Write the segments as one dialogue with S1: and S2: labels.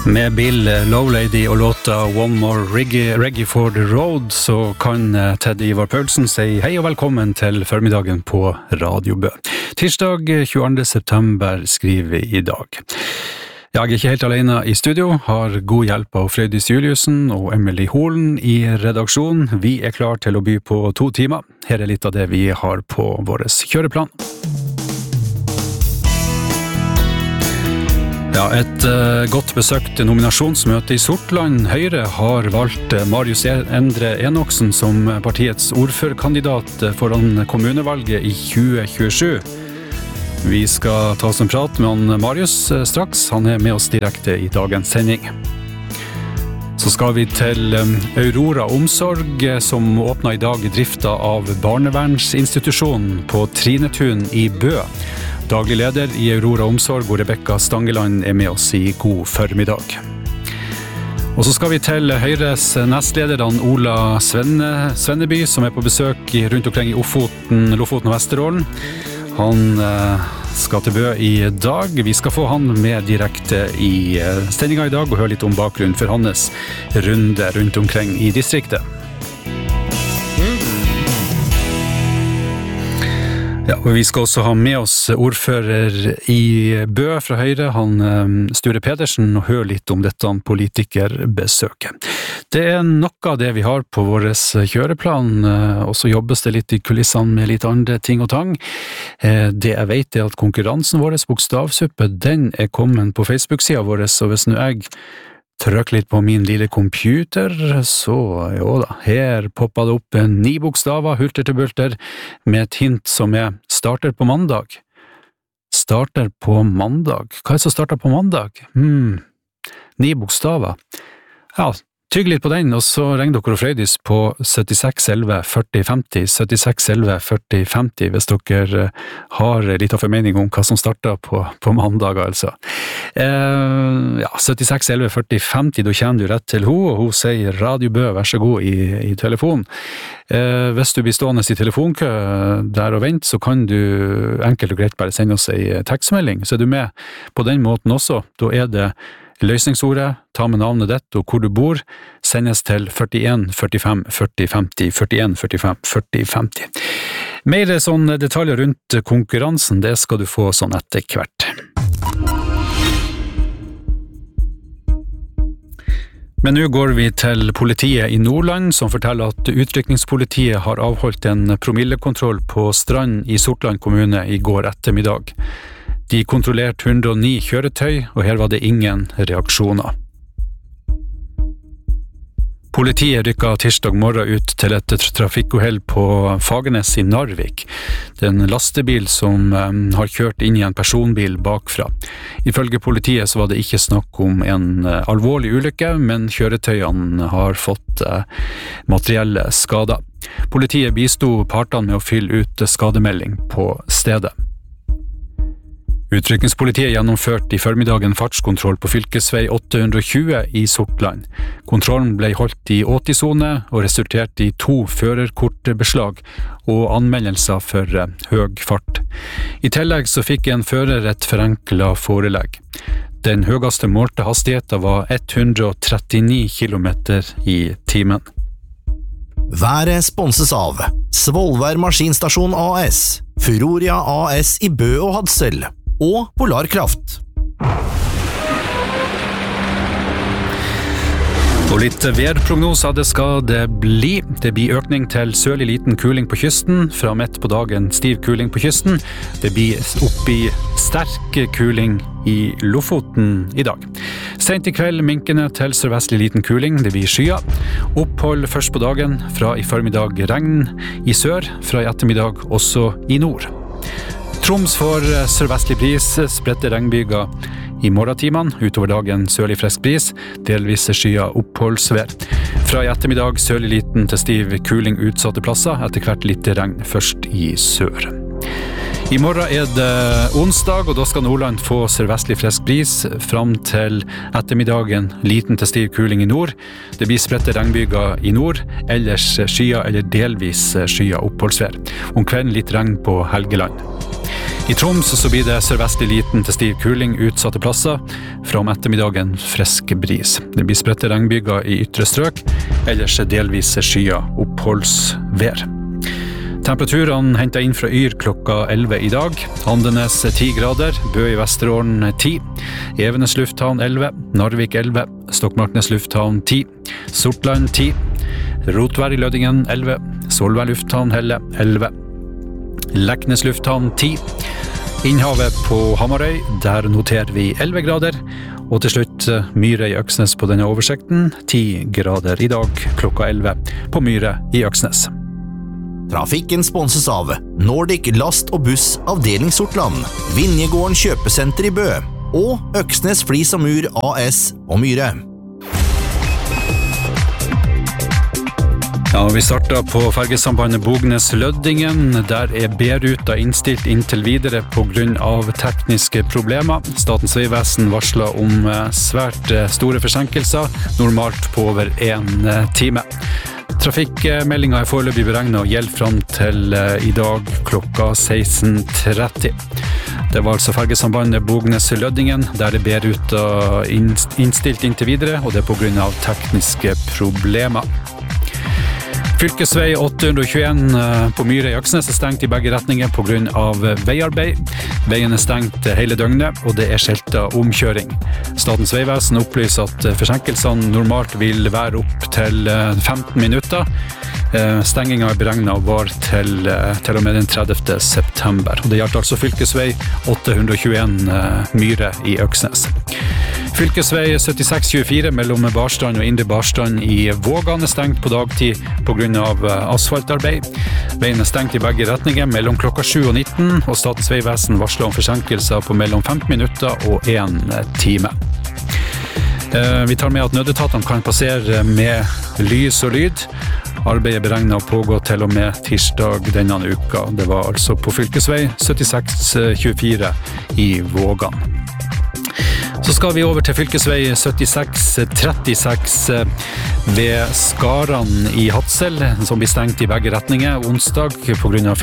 S1: Med Bill Lovelady og låta One More Reggae for the Road, så kan Ted Ivar Paulsen si hei og velkommen til formiddagen på Radio Bø. Tirsdag 22. september skriver vi i dag. Jeg er ikke helt alene i studio, har god hjelp av Frøydis Juliussen og Emily Holen i redaksjon. Vi er klar til å by på 2 timer. Her er litt av det vi har på vår kjøreplan. Ja, et godt besøkt nominasjonsmøte i Sortland. Høyre har valgt Marius Endre Enoksen som partiets ordførerkandidat foran kommunevalget i 2027. Vi skal ta oss en prat med han Marius straks. Han er med oss direkte i dagens sending. Så skal vi til Aurora Omsorg, som åpnet i dag drifta av barnevernsinstitusjonen på Trinetun i Bø. Daglig leder i Aurora Omsorg, Rebecca Stangeland, er med oss i god formiddag. Og så skal vi til Høyres nestleder Ola Svenneby, som er på besøk rundt omkring i Lofoten og Vesterålen. Han skal til Bø i dag. Vi skal få han med direkte i sendingen i dag og høre litt om bakgrunnen for hans runde rundt omkring i distriktet. Ja, og vi skal også ha med oss ordfører i Bø fra Høyre, han Sture Pedersen, og høre litt om dette politikerbesøket. Det er noe av det vi har på vår kjøreplan, og så jobbes det litt i kulissene med litt andre ting og tang. Det jeg vet er at konkurransen vår, Bokstavsuppe, den er kommet på Facebook-siden vår, så hvis nå jeg trykk litt på min lille computer, så jo da, her poppet det opp 9 bokstaver, hulter til bulter, med et hint som er starter på mandag. Starter på mandag? Hva er det som starter på mandag? 9 bokstaver. Ja, tygg litt på den, og så ring dere og Frøydis på 76 11 40 50, 76 11 40 50, hvis dere har litt av formening om hva som starter på mandag, altså. Ja, 76 11 40 50, da kjenner du rett til henne, og hun sier Radio Bø, vær så god i telefonen. Hvis du blir stående i telefonkø der og vent, så kan du enkelt og greit bare sende oss en tekstmelding, så er du med på den måten også. Da er det løsningsordet, ta med navnet ditt og hvor du bor, sendes til 41 45 40 50, 41 45 40 50. Mer sånne detaljer rundt konkurransen, det skal du få sånn etter hvert. Men nå går vi til politiet i Nordland, som forteller at utrykningspolitiet har avholdt en promillekontroll på Strand i Sortland kommune i går ettermiddag. De kontrollerte 109 kjøretøy, og her var det ingen reaksjoner. Politiet rykket tirsdag morgen ut til et trafikkuhell på Fagernes i Narvik. Det er en lastebil som har kjørt inn i en personbil bakfra. Ifølge politiet så var det ikke snakk om en alvorlig ulykke, men kjøretøyene har fått materielle skader. Politiet bistod partene med å fylle ut skademelding på stedet. Utrykningspolitiet gjennomførte i formiddagen fartskontroll på fylkesvei 820 i Sortland. Kontrollen ble holdt i 80-sone og resulterte i 2 førerkortbeslag og anmeldelser for høg fart. I tillegg så fikk en fører et forenklet forelegg. Den høyeste målte hastigheten var 139 km i timen.
S2: Været sponses av Svolvær Maskinstasjon AS, Furoria AS i Bø og Hadsel og Polarkraft.
S1: Og litt værprognoser det skal det bli. Det blir økning til sørlig liten kuling på kysten, fra midt på dagen stiv kuling på kysten. Det blir opp i sterk kuling i Lofoten i dag. Sent i kveld minkende til sørvestlig liten kuling, det blir skyer. Opphold først på dagen, fra i formiddag regn i sør, fra i ettermiddag også i nord. Troms får sørvestlig bris, spredte regnbyger i morgentimene, utover dagen sørlig frisk bris, delvis skyer oppholdsvær. Fra i ettermiddag sørlig liten til stiv kuling utsatte plasser, etter hvert litt regn først i sør. I morgen er det onsdag, og da skal Nordland få sørvestlig frisk bris fram til ettermiddagen, liten til stiv kuling i nord. Det blir spredte regnbyger i nord, ellers skyer eller delvis skyer oppholdsvær. Om kvelden litt regn på Helgeland. I Troms så blir det sørvestlig liten til stiv kuling utsatte plasser, fra om ettermiddagen frisk bris. Det blir spredte regnbyger i ytre strøk, ellers delvis skya oppholdsvær. Temperaturene hentet inn fra Yr klokka 11 i dag. Andenes 10 grader, Bø i Vesterålen 10, Evenes lufthavn 11, Narvik 11, Stokmarknes lufthavn 10, Sortland 10, Rotvær i Lødingen 11, Solvær lufthavn Helle 11, Leknes lufthavn 10, Innhavet på Hamarøy, der noterer vi 11 grader, og til slutt Myre i Øksnes på denne oversikten, 10 grader i dag klokka 11 på Myre i Øksnes.
S2: Trafikken sponses av Nordic Last og Buss avdeling Sortland, Vinjegården kjøpesenter i Bø og Øksnes Flis og Mur AS og Myre.
S1: Ja, vi starter på fergesambandet Bognes-Løddingen. Der B-ruta innstilt inntil videre på grunn av tekniske problemer. Statens vegvesen varsler om svært store forsinkelser, normalt på over 1 time. Trafikkmeldingen foreløpig beregnet og gjelder frem til i dag klokka 16:30. Det var altså fergesambandet Bognes-Løddingen, der B-ruta innstilt inntil videre, og det på grunn av tekniske problemer. Fylkesvei 821 på Myre i Øksnes stengt i begge retninger på grunn av veiarbeid. Veien stengt hele døgnet, og det skiltet omkjøring. Statens vegvesen opplyser at forsinkelsene normalt vil være opp til 15 minutter. Stengingen beregnet var til og med den 30. september. Og det gjaldt altså fylkesvei 821 Myre i Øksnes. Fylkesvei 7624 mellom Barstrand og Indre Barstrand i Vågan stengt på dagtid på grunn av asfaltarbeid. Veien stengt i begge retninger mellom klokka 7 og 19, og Statens vegvesen varsler om forsinkelser på mellom 15 minutter og 1 time. Vi tar med at nødetatene kan passere med lys og lyd. Arbeidet beregnet å pågå til og med tirsdag denne uka. Det var altså på fylkesvei 7624 i Vågan. Så skal vi over til fylkesvei 7636 ved Skaran i Hadsel, som blir stengt i begge retninger onsdag på grunn av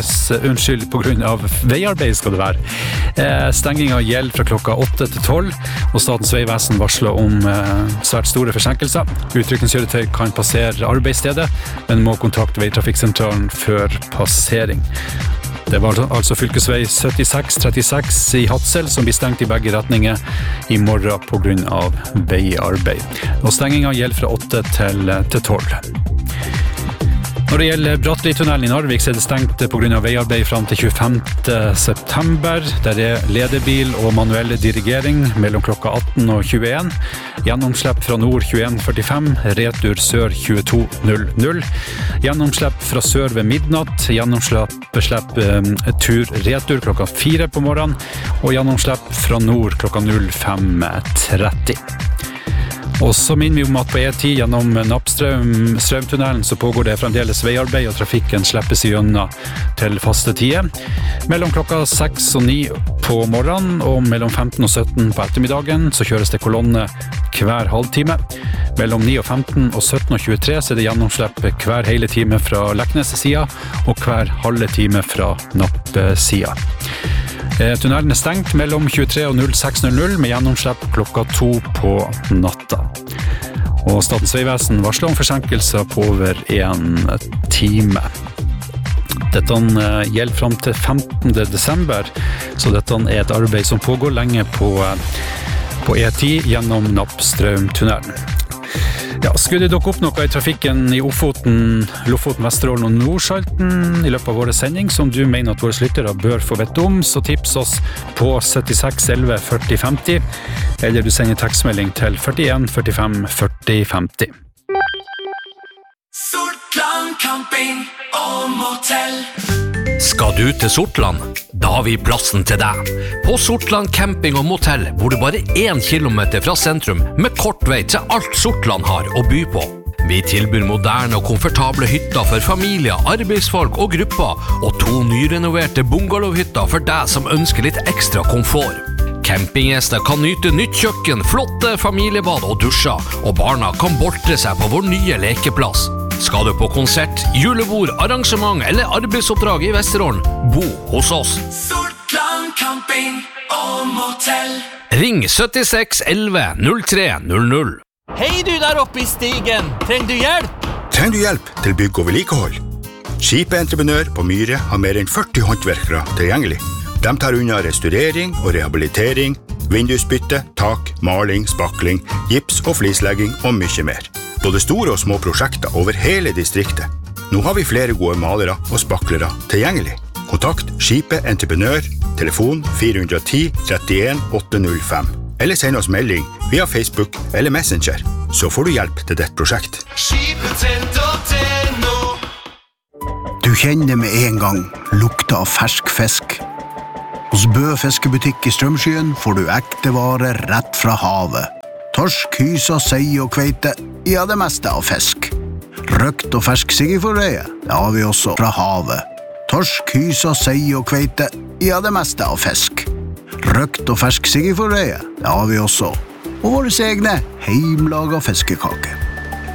S1: veiarbeid skal det være. Stengingen gjelder fra klokka 8 til 12, og Statens vegvesen varsler om svært store forsinkelser. Utrykningskjøretøy kan passere arbeidsstedet, men må kontakte veitrafikksentralen før passering. Det var altså fylkesvei 7636 i Hadsel som blir stengt i begge retninger i morgen på grunn av veiarbeid. Og stengingen gjelder fra 8 til 12. Når det gjelder Bratteli-tunnelen i Narvik, så det stengt på grunn av veiarbeid frem til 25. september. Der lederbil og manuelle dirigering mellom klokka 18 og 21. Gjennomslipp fra nord 21.45, retur sør 22.00. Gjennomslipp fra sør ved midnatt, gjennomslipp tur-retur klokka 4 på morgenen, og gjennomslipp fra nord klokka 05.30. Og så minner vi om at på E10 gjennom Nappstrømtunnelen så pågår det fremdeles veiarbeid, og trafikken slippes igjennom til faste tider. Mellom klokka 6 og 9 på morgenen, og mellom 15 og 17 på ettermiddagen, så kjøres det kolonne hver halvtime. Mellom 9 og 15 og 17 og 23 så det gjennomslipp hver hele time fra Leknes-sida, og hver halve time fra Napp-sida. Tunnelen stengt mellom 23 og 06.00 med gjennomslipp klokka 2 på natta. Og Statens vegvesen varsler om forsinkelser på over 1 time. Dette gjelder frem til 15. desember, så dette et arbeid som pågår lenge på E10 gjennom Nappstrømtunnelen. Ja, skulle det dukke opp noe i trafikken i Ofoten, Lofoten, Vesterålen og Nordsalten i løpet av våre sending, som du mener at våre lyttere bør få vite om, så tips oss på 76 11 40 50, eller du sender tekstmelding til 41 45 40 50.
S3: Sortland camping og motell.
S4: Skal du til Sortland? Da har vi plassen til deg. På Sortland camping og motell bor du bare 1 kilometer fra sentrum, med kort vei til alt Sortland har å by på. Vi tilbyr moderne og komfortable hytter for familier, arbeidsfolk og grupper, og 2 nyrenoverte bungalowhytter for deg som ønsker litt ekstra komfort. Campinggjester kan nyte nytt kjøkken, flotte familiebad og dusjer, og barna kan boltre seg på vår nye lekeplass. Skal du på konsert, julebord, arrangement eller arbeidsoppdrag i Vesterålen, bo hos oss.
S3: camping og motell.
S4: Ring 76 11 03 00.
S5: Hei du der oppe I stigen, trenger du hjelp?
S6: Trenger du hjelp til bygg og vedlikehold? Skipeentreprenør på Myre har mer enn 40 håndverkere tilgjengelig. De tar unna restaurering og rehabilitering, vindusbytte, tak, maling, spakling, gips og flislegging og mye mer. Både store og små prosjekter over hele distriktet. Nå har vi flere gode malere og spaklere tilgjengelig. Kontakt Skipet Entreprenør, telefon 410 31 805. Eller send oss melding via Facebook eller Messenger, så får du hjelp til ditt prosjekt.
S3: Skipet.no.
S7: Du kjenner med en gang lukta av fersk fisk. Hos Bø fiskebutikk I Strømskyen får du ekte varer rett fra havet. Torsk, hysa, sei og kveite, ja det meste av fisk. Røkt og fersk siggeforreie, det har vi også fra havet. Torsk, hysa, sei og kveite, ja det meste av fisk. Røkt og fersk siggeforreie, det har vi også. Og våre egne heimlaga fiskekaker.